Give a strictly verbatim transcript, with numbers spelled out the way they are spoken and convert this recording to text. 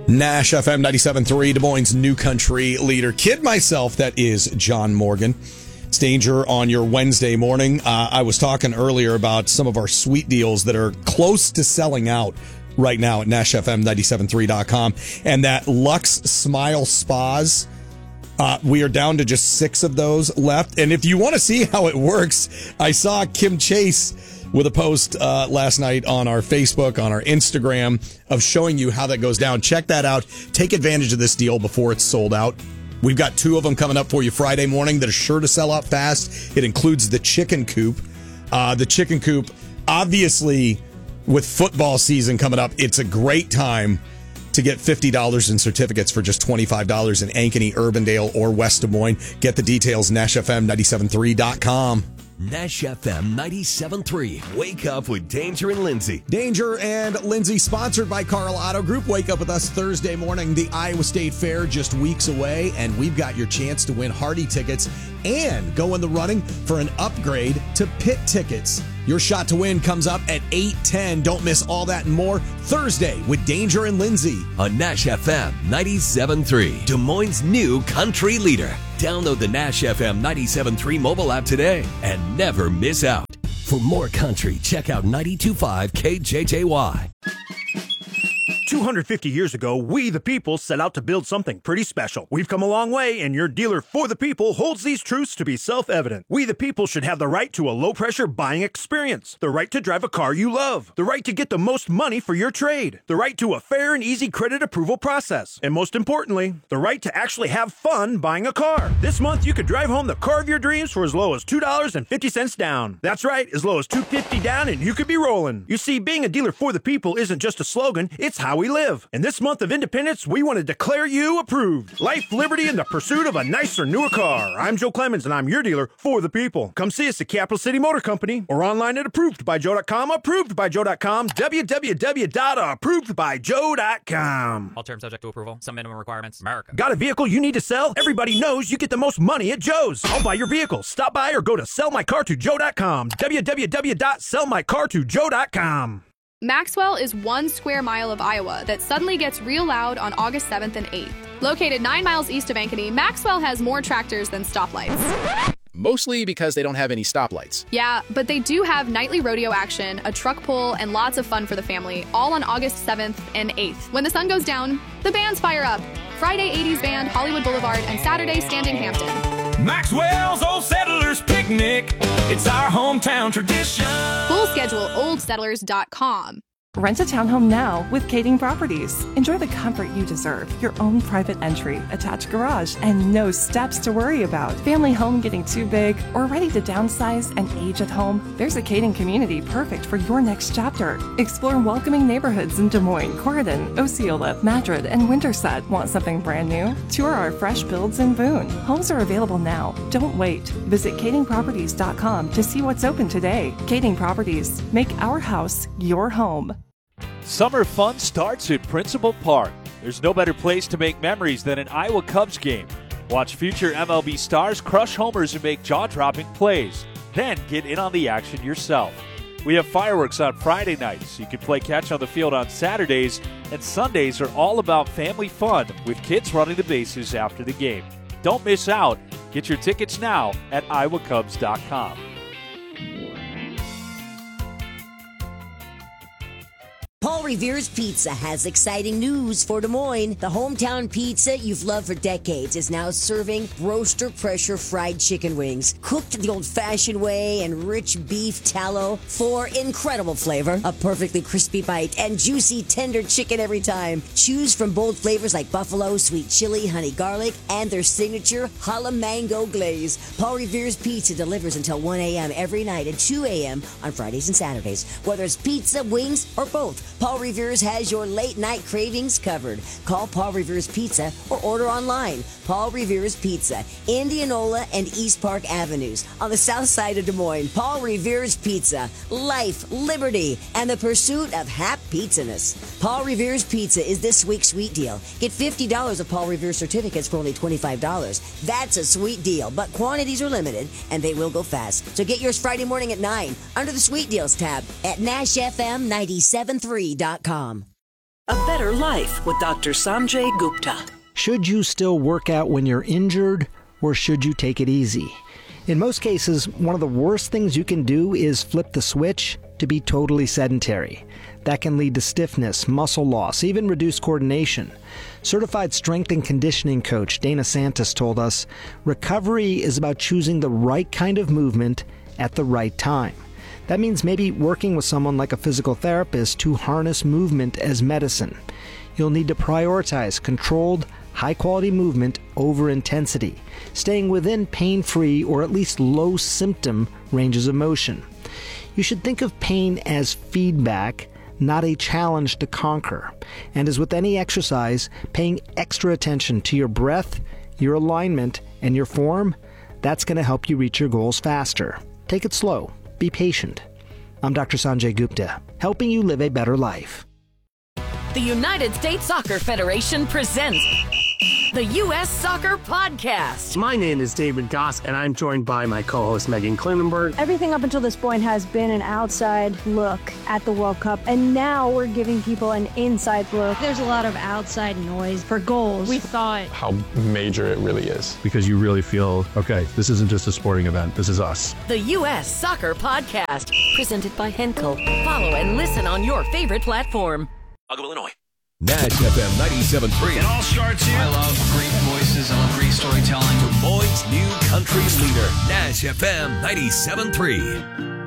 Nash F M ninety-seven point three, Des Moines' new country leader. Kid myself, that is John Morgan. It's Danger on your Wednesday morning. Uh, I was talking earlier about some of our sweet deals that are close to selling out right now at Nash F M ninety-seven point three dot com. And that Lux Smile Spas, uh, we are down to just six of those left. And if you want to see how it works, I saw Kim Chase with a post uh, last night on our Facebook, on our Instagram, of showing you how that goes down. Check that out. Take advantage of this deal before it's sold out. We've got two of them coming up for you Friday morning that are sure to sell out fast. It includes the chicken coop. Uh, the chicken coop, obviously, with football season coming up, it's a great time to get fifty dollars in certificates for just twenty-five dollars in Ankeny, Urbandale, or West Des Moines. Get the details, Nash F M ninety-seven point three dot com. Nash F M ninety-seven point three. Wake up with Danger and Lindsay. Danger and Lindsay, sponsored by Carl Auto Group. Wake up with us Thursday morning. The Iowa State Fair just weeks away, and we've got your chance to win Hardy tickets and go in the running for an upgrade to Pit tickets. Your shot to win comes up at eight ten. Don't miss all that and more Thursday with Danger and Lindsay on Nash F M ninety-seven point three, Des Moines' new country leader. Download the Nash F M ninety-seven point three mobile app today and never miss out. For more country, check out ninety-two point five K J J Y. two hundred fifty years ago, we the people set out to build something pretty special. We've come a long way, and your dealer for the people holds these truths to be self-evident. We the people should have the right to a low-pressure buying experience, the right to drive a car you love, the right to get the most money for your trade, the right to a fair and easy credit approval process, and most importantly, the right to actually have fun buying a car. This month, you could drive home the car of your dreams for as low as two dollars and fifty cents down. That's right, as low as two dollars and fifty cents down, and you could be rolling. You see, being a dealer for the people isn't just a slogan, it's how we live. And this month of independence, we want to declare you approved. Life, liberty, and the pursuit of a nicer, newer car. I'm Joe Clemens, and I'm your dealer for the people. Come see us at Capital City Motor Company or online at approved by joe dot com, approved by joe dot com, w w w dot approved by joe dot com. All terms subject to approval. Some minimum requirements. America. Got a vehicle you need to sell? Everybody knows you get the most money at Joe's. I'll buy your vehicle. Stop by or go to sell my car to joe dot com, w w w dot sell my car to joe dot com. Maxwell is one square mile of Iowa that suddenly gets real loud on August seventh and eighth. Located nine miles east of Ankeny, Maxwell has more tractors than stoplights. Mostly because they don't have any stoplights. Yeah, but they do have nightly rodeo action, a truck pull, and lots of fun for the family, all on August seventh and eighth. When the sun goes down, the bands fire up. Friday, eighties Band, Hollywood Boulevard, and Saturday, Standing Hampton. Maxwell's Old Settlers Picnic. It's our hometown tradition. Full schedule, old settlers dot com. Rent a townhome now with Kading Properties. Enjoy the comfort you deserve, your own private entry, attached garage, and no steps to worry about. Family home getting too big or ready to downsize and age at home? There's a Kading community perfect for your next chapter. Explore welcoming neighborhoods in Des Moines, Corydon, Osceola, Madrid, and Winterset. Want something brand new? Tour our fresh builds in Boone. Homes are available now. Don't wait. Visit kading properties dot com to see what's open today. Kading Properties. Make our house your home. Summer fun starts at Principal Park. There's no better place to make memories than an Iowa Cubs game. Watch future M L B stars crush homers and make jaw-dropping plays. Then get in on the action yourself. We have fireworks on Friday nights. You can play catch on the field on Saturdays, and Sundays are all about family fun with kids running the bases after the game. Don't miss out. Get your tickets now at iowa cubs dot com. Paul Revere's Pizza has exciting news for Des Moines. The hometown pizza you've loved for decades is now serving roaster pressure fried chicken wings, cooked the old-fashioned way in rich beef tallow for incredible flavor, a perfectly crispy bite, and juicy, tender chicken every time. Choose from bold flavors like buffalo, sweet chili, honey garlic, and their signature jalapeno mango glaze. Paul Revere's Pizza delivers until one a.m. every night and two a.m. on Fridays and Saturdays. Whether it's pizza, wings, or both, Paul Revere's has your late-night cravings covered. Call Paul Revere's Pizza or order online. Paul Revere's Pizza, Indianola and East Park Avenues on the south side of Des Moines. Paul Revere's Pizza, life, liberty, and the pursuit of hap pizzaness. Paul Revere's Pizza is this week's sweet deal. Get fifty dollars of Paul Revere certificates for only twenty-five dollars. That's a sweet deal, but quantities are limited, and they will go fast. So get yours Friday morning at nine under the Sweet Deals tab at nash f m nine seven three dot com. A better life with Doctor Sanjay Gupta. Should you still work out when you're injured, or should you take it easy? In most cases, one of the worst things you can do is flip the switch to be totally sedentary. That can lead to stiffness, muscle loss, even reduced coordination. Certified strength and conditioning coach Dana Santos told us, recovery is about choosing the right kind of movement at the right time. That means maybe working with someone like a physical therapist to harness movement as medicine. You'll need to prioritize controlled, high-quality movement over intensity, staying within pain-free or at least low-symptom ranges of motion. You should think of pain as feedback, not a challenge to conquer. And as with any exercise, paying extra attention to your breath, your alignment, and your form, that's going to help you reach your goals faster. Take it slow. Be patient. I'm Doctor Sanjay Gupta, helping you live a better life. The United States Soccer Federation presents the U S Soccer Podcast. My name is David Goss, and I'm joined by my co-host Megan Klinenberg. Everything up until this point has been an outside look at the World Cup, and now we're giving people an inside look. There's a lot of outside noise for goals. We thought how major it really is. Because you really feel, okay, this isn't just a sporting event, this is us. The U S Soccer Podcast, presented by Henkel. Follow and listen on your favorite platform. Chicago, Illinois. Nash F M ninety-seven point three. It all starts here. I love great voices. I love great storytelling. Des Moines' new country leader. Nash F M ninety-seven point three.